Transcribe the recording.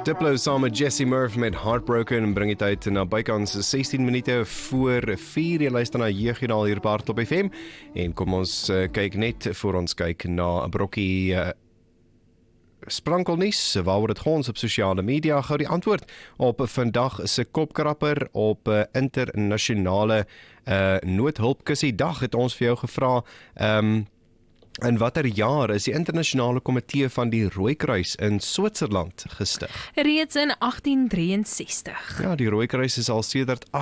Diplo saam met Jesse Murph met Heartbroken en bring die tyd na bykans 16 minute voor 4. Jy luister na Jeugjoernaal hier op Hartklop FM en kom ons kyk net voor ons kyk na 'n brokkie sprankelnuus waaroor dit gaan op sosiale media. Gou die antwoord op vandag se kopkrapper op internasionale noodhulpkussie dag het ons vir jou gevra. In watter jaar is die internasionale komitee van die Rooikruis in Switserland gestig? Reeds in 1863. Ja, die Rooikruis is al sedert